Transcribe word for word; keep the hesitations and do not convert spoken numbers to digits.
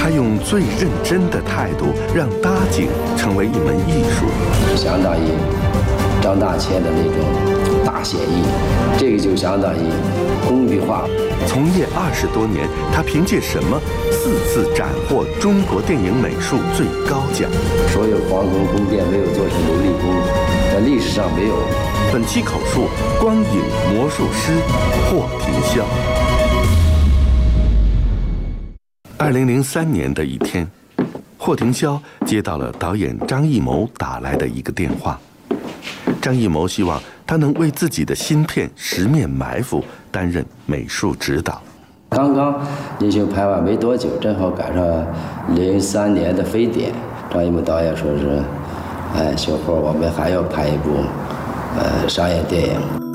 他用最认真的态度，让搭景成为一门艺术， 相当于张大千的那种大写意，这个就相当于工笔画。 从业二十多年，他凭借什么四次斩获中国电影美术最高奖？ 所有皇宫宫殿没有做成琉璃宫，在历史上没有。 本期口述：光影魔术师霍廷霄。二零零三年的一天，霍廷霄接到了导演张艺谋打来的一个电话。张艺谋希望他能为自己的新片《十面埋伏》担任美术指导。 刚刚英雄拍完没多久，正好赶上零三年的非典，张艺谋导演说是，哎，小霍，我们还要拍一部，呃，商业电影。